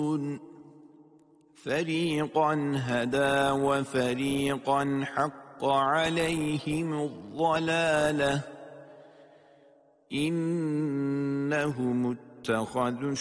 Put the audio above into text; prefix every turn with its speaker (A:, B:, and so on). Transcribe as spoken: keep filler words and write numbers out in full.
A: فريقا هدى وفريقا حق عليهم الضلالة إنهم اتخذوا